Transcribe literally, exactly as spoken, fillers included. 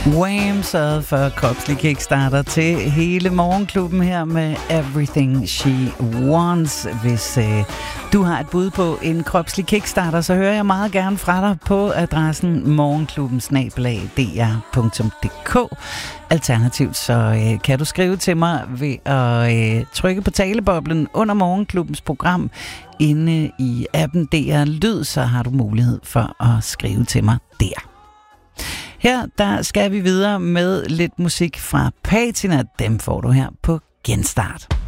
Wham! Så for kropslig kickstarter til hele morgenklubben her med Everything She Wants. Hvis øh, du har et bud på en kropslig kickstarter, så hører jeg meget gerne fra dig på adressen morgenklubben snabel-a d r punktum d k. Alternativt så øh, kan du skrive til mig ved at øh, trykke på taleboblen under morgenklubbens program inde i appen D R Lyd, så har du mulighed for at skrive til mig der. Her der skal vi videre med lidt musik fra Patina. Dem får du her på Genstart.